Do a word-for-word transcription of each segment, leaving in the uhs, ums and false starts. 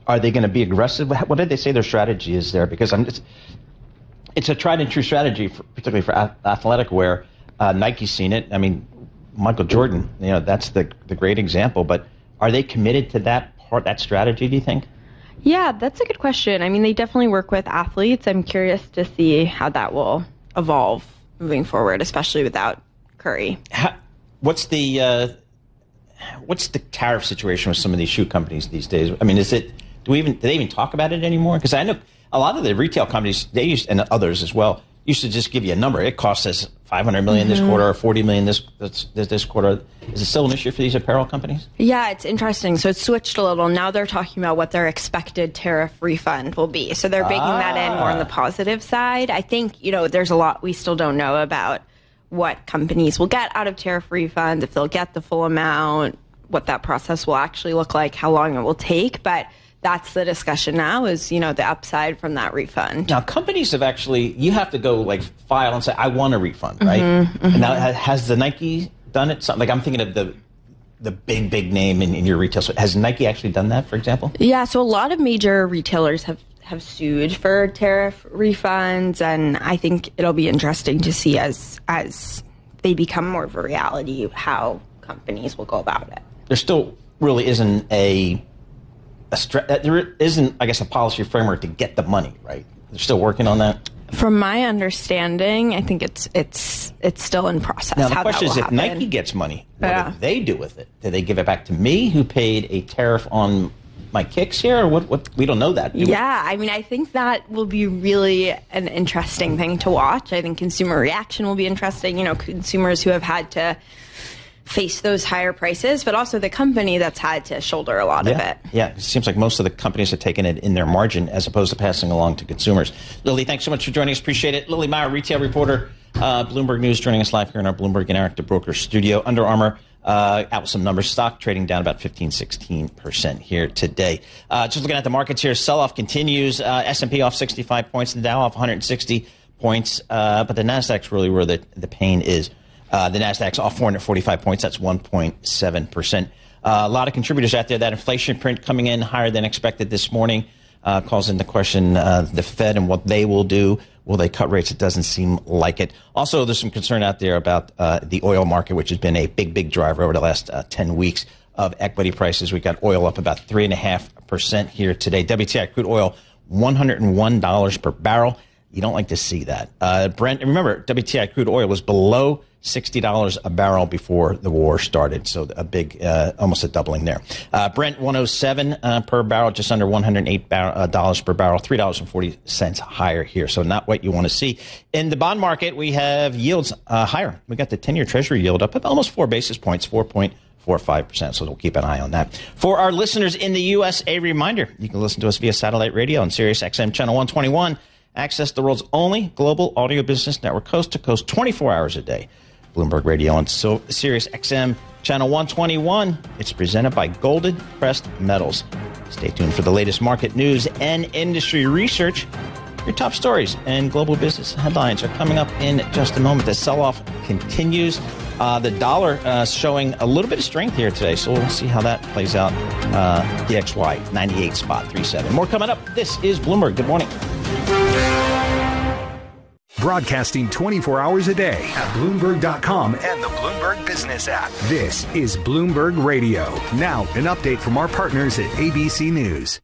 Are they going to be aggressive? What did they say their strategy is there? Because I'm just, it's a tried and true strategy, for, particularly for athletic wear. Uh, Nike's seen it. I mean, Michael Jordan, you know, that's the the great example. But are they committed to that part, that strategy, do you think? Yeah, that's a good question. I mean, they definitely work with athletes. I'm curious to see how that will evolve moving forward, especially without Curry. How, what's the uh, what's the tariff situation with some of these shoe companies these days? I mean, is it do we even do they even talk about it anymore? Because I know a lot of the retail companies, they used, and others as well, used to just give you a number. It costs us five hundred million dollars mm-hmm. this quarter or forty million dollars this, this this quarter. Is it still an issue for these apparel companies? Yeah, it's interesting. So it's switched a little. Now they're talking about what their expected tariff refund will be. So they're baking ah. that in more on the positive side. I think, you know, there's a lot we still don't know about what companies will get out of tariff refunds, if they'll get the full amount, what that process will actually look like, how long it will take. But that's the discussion now is, you know, the upside from that refund. Now, companies have actually, you have to go like file and say, I want a refund, right? Mm-hmm, mm-hmm. And now has, has the Nike done it? So, like I'm thinking of the the big, big name in, in your retail. So has Nike actually done that, for example? Yeah, so a lot of major retailers have, have sued for tariff refunds. And I think it'll be interesting to see as as they become more of a reality how companies will go about it. There still really isn't a... A stra- there isn't, I guess, a policy framework to get the money, right? They're still working on that? From my understanding, I think it's it's it's still in process. Now, the how question is, if happen. Nike gets money, what yeah. do they do with it? Do they give it back to me, who paid a tariff on my kicks here? Or what, what? We don't know that. Do yeah, we? I mean, I think that will be really an interesting thing to watch. I think consumer reaction will be interesting. You know, consumers who have had to face those higher prices, but also the company that's had to shoulder a lot yeah. of it. Yeah, it seems like most of the companies are taking it in their margin as opposed to passing along to consumers. Lily, thanks so much for joining us. Appreciate it. Lily Meyer, retail reporter, uh, Bloomberg News, joining us live here in our Bloomberg Interactive Broker studio. Under Armour, uh, out with some numbers. Stock trading down about fifteen, sixteen percent here today. Uh, just looking at the markets here, sell-off continues. Uh, S and P off sixty-five points, the Dow off one hundred sixty points, uh, but the Nasdaq's really where the, the pain is. Uh, the Nasdaq's off four hundred forty-five points. That's one point seven percent. Uh, a lot of contributors out there. That inflation print coming in higher than expected this morning uh, calls into question uh, the Fed and what they will do. Will they cut rates? It doesn't seem like it. Also, there's some concern out there about uh, the oil market, which has been a big, big driver over the last uh, ten weeks of equity prices. We got oil up about three point five percent here today. W T I crude oil, one hundred one dollars per barrel. You don't like to see that. Uh, Brent, remember, W T I crude oil was below sixty dollars a barrel before the war started. So a big, uh, almost a doubling there. Uh, Brent, one oh seven uh, per barrel, just under one hundred eight dollars per barrel, three dollars and forty cents higher here. So not what you want to see. In the bond market, we have yields uh, higher. We got the ten-year Treasury yield up almost four basis points, four point four five percent. So we'll keep an eye on that. For our listeners in the U S, a reminder, you can listen to us via satellite radio on Sirius X M channel one twenty-one. Access the world's only global audio business network, coast to coast, twenty-four hours a day. Bloomberg Radio on so, Sirius X M channel one twenty-one. It's presented by Golden Crest Metals. Stay tuned for the latest market news and industry research. Your top stories and global business headlines are coming up in just a moment. The sell-off continues. Uh, the dollar uh, showing a little bit of strength here today, so we'll see how that plays out. Uh, D X Y ninety-eight spot three seven. More coming up. This is Bloomberg. Good morning. Broadcasting twenty-four hours a day at Bloomberg dot com and the Bloomberg Business app. This is Bloomberg Radio. Now, an update from our partners at A B C News.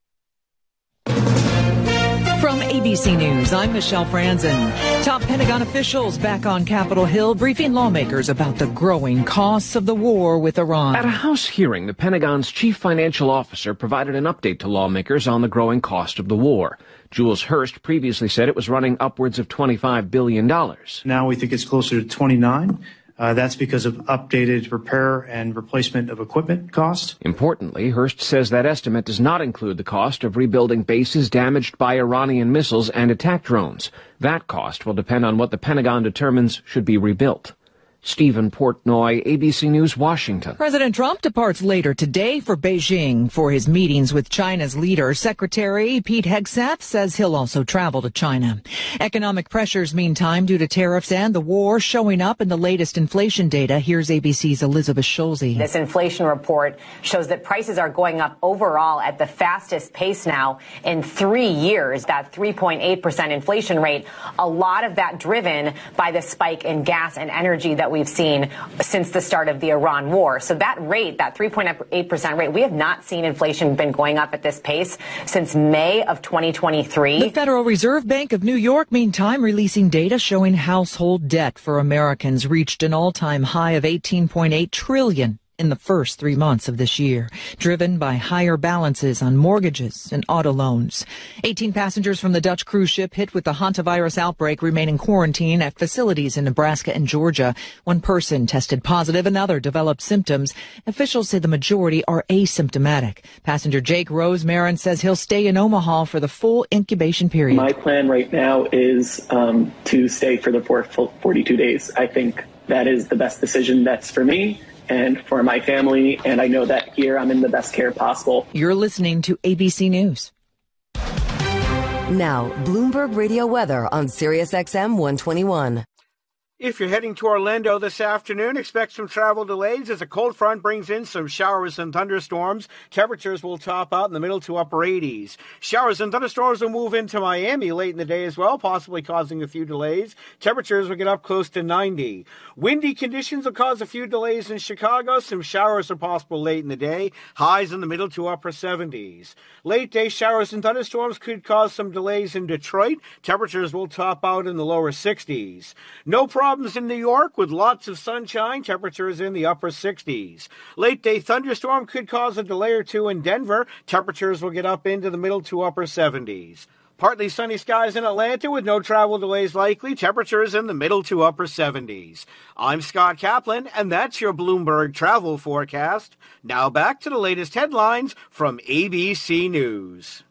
From A B C News, I'm Michelle Franzen. Top Pentagon officials back on Capitol Hill briefing lawmakers about the growing costs of the war with Iran. At a House hearing, the Pentagon's chief financial officer provided an update to lawmakers on the growing cost of the war. Jules Hurst previously said it was running upwards of twenty-five billion dollars. Now we think it's closer to twenty-nine. Uh, that's because of updated repair and replacement of equipment costs. Importantly, Hurst says that estimate does not include the cost of rebuilding bases damaged by Iranian missiles and attack drones. That cost will depend on what the Pentagon determines should be rebuilt. Stephen Portnoy, A B C News, Washington. President Trump departs later today for Beijing for his meetings with China's leader. Secretary Pete Hegseth says he'll also travel to China. Economic pressures, meantime, due to tariffs and the war showing up in the latest inflation data. Here's A B C's Elizabeth Schulze. This inflation report shows that prices are going up overall at the fastest pace now in three years, that three point eight percent inflation rate. A lot of that driven by the spike in gas and energy that we've seen since the start of the Iran war. So that rate, that three point eight percent rate, we have not seen inflation been going up at this pace since May of twenty twenty-three. The Federal Reserve Bank of New York, meantime, releasing data showing household debt for Americans reached an all-time high of eighteen point eight trillion dollars in the first three months of this year, driven by higher balances on mortgages and auto loans. eighteen passengers from the Dutch cruise ship hit with the hantavirus outbreak remain in quarantine at facilities in Nebraska and Georgia. One person tested positive, another developed symptoms. Officials say the majority are asymptomatic. Passenger Jake Rosemarin says he'll stay in Omaha for the full incubation period. My plan right now is um, to stay for the full forty-two days. I think that is the best decision that's for me and for my family, and I know that here I'm in the best care possible. You're listening to A B C News. Now, Bloomberg Radio weather on Sirius X M one twenty-one. If you're heading to Orlando this afternoon, expect some travel delays as a cold front brings in some showers and thunderstorms. Temperatures will top out in the middle to upper eighties. Showers and thunderstorms will move into Miami late in the day as well, possibly causing a few delays. Temperatures will get up close to ninety. Windy conditions will cause a few delays in Chicago. Some showers are possible late in the day. Highs in the middle to upper seventies. Late day showers and thunderstorms could cause some delays in Detroit. Temperatures will top out in the lower sixties. No problem in New York with lots of sunshine, temperatures in the upper sixties. Late day thunderstorm could cause a delay or two in Denver. Temperatures will get up into the middle to upper seventies. Partly sunny skies in Atlanta with no travel delays likely. Temperatures in the middle to upper seventies. I'm Scott Kaplan, and that's your Bloomberg travel forecast. Now back to the latest headlines from A B C News.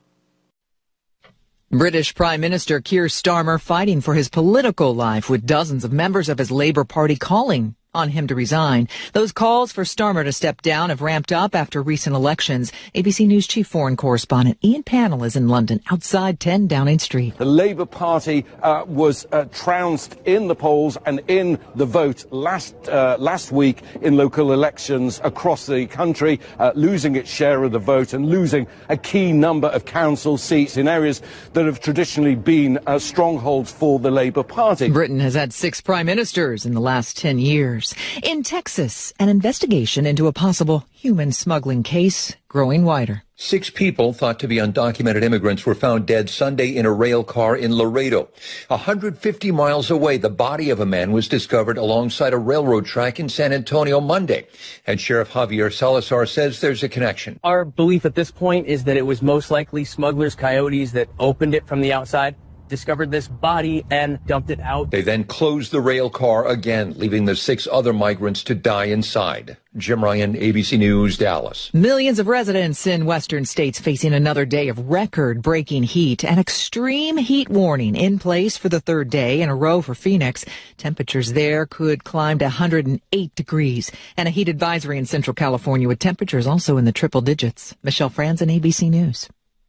British Prime Minister Keir Starmer fighting for his political life with dozens of members of his Labour Party calling on him to resign. Those calls for Starmer to step down have ramped up after recent elections. A B C News chief foreign correspondent Ian Pannell is in London, outside ten Downing Street. The Labour Party uh, was uh, trounced in the polls and in the vote last uh, last week in local elections across the country, uh, losing its share of the vote and losing a key number of council seats in areas that have traditionally been uh, strongholds for the Labour Party. Britain has had six prime ministers in the last ten years. In Texas, an investigation into a possible human smuggling case growing wider. Six people thought to be undocumented immigrants were found dead Sunday in a rail car in Laredo. one hundred fifty miles away, the body of a man was discovered alongside a railroad track in San Antonio Monday. And Sheriff Javier Salazar says there's a connection. Our belief at this point is that it was most likely smugglers, coyotes that opened it from the outside, discovered this body and dumped it out. They then closed the rail car again, leaving the six other migrants to die inside. Jim Ryan, A B C News, Dallas. Millions of residents in western states facing another day of record-breaking heat. An extreme heat warning in place for the third day in a row for Phoenix. Temperatures there could climb to one hundred eight degrees. And a heat advisory in Central California with temperatures also in the triple digits. Michelle Franzen, A B C News.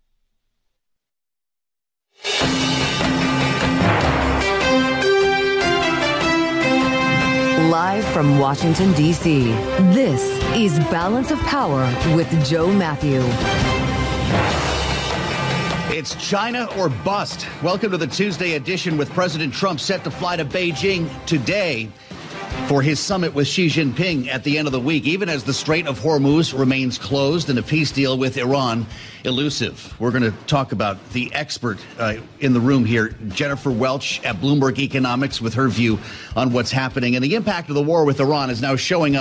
Live from Washington, D C, this is Balance of Power with Joe Matthew. It's China or bust. Welcome to the Tuesday edition with President Trump set to fly to Beijing today for his summit with Xi Jinping at the end of the week, even as the Strait of Hormuz remains closed and a peace deal with Iran elusive. We're going to talk about the expert uh, in the room here, Jennifer Welch at Bloomberg Economics, with her view on what's happening. And the impact of the war with Iran is now showing up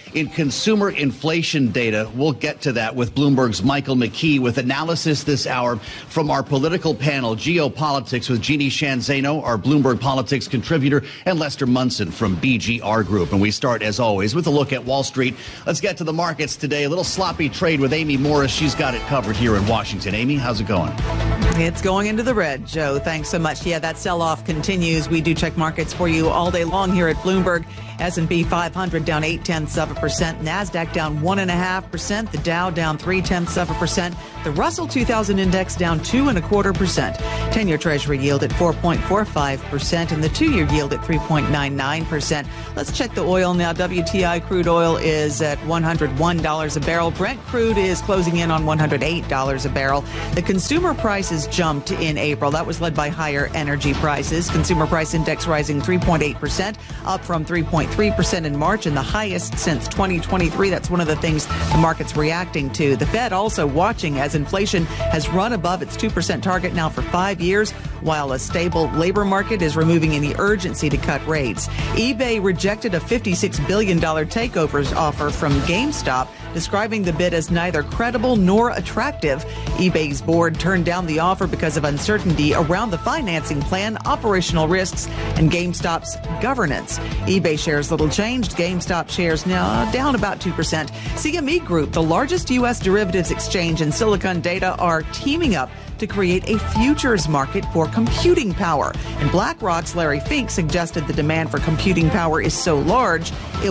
in consumer inflation data. We'll get to that with Bloomberg's Michael McKee with analysis this hour from our political panel, Geopolitics, with Jeannie Shanzano, our Bloomberg Politics contributor, and Lester Munson from B G R Group. And we start, as always, with a look at Wall Street. Let's get to the markets today. A little sloppy trade with Amy Morris. She's got it covered here in Washington. Amy, how's it going? It's going into the red, Joe. Thanks so much. Yeah, that sell-off continues. We do check markets for you all day long here at Bloomberg. S and P five hundred down eight tenths of a percent. NASDAQ down one and a half percent. The Dow down three tenths of a percent. The Russell two thousand index down two and a quarter percent. ten-year Treasury yield at four point four five percent and the two-year yield at three point nine nine percent. Let's check the oil now. W T I crude oil is at one hundred one dollars a barrel. Brent crude is closing in on one hundred eight dollars a barrel. The consumer prices jumped in April. That was led by higher energy prices. Consumer price index rising three point eight percent, up from three point three percent in March and the highest since twenty twenty-three. That's one of the things the market's reacting to. The Fed also watching as inflation has run above its two percent target now for five years, while a stable labor market is removing any urgency to cut rates. eBay rejected a fifty-six billion dollars takeover offer from GameStop, describing the bid as neither credible nor attractive. eBay's board turned down the offer because of uncertainty around the financing plan, operational risks, and GameStop's governance. eBay shares little changed. GameStop shares now down about two percent. C M E Group, the largest U S derivatives exchange in Silicon Data, are teaming up to create a futures market for computing power. And BlackRock's Larry Fink suggested the demand for computing power is so large, it